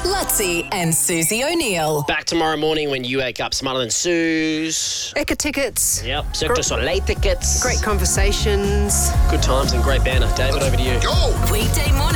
Lutzi and Susie O'Neill. Back tomorrow morning when you wake up smarter than Suze. Eka tickets. Yep, Cirque du Soleil tickets. Great conversations. Good times and great banner. David, over to you. Weekday morning.